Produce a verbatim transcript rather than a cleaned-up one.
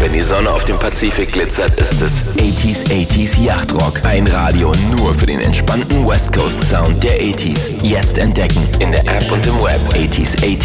Wenn die Sonne auf dem Pazifik glitzert, ist es achtziger achtziger Yachtrock. Ein Radio nur für den entspannten West Coast Sound der achtziger. Jetzt entdecken in der App und im Web. achtziger achtziger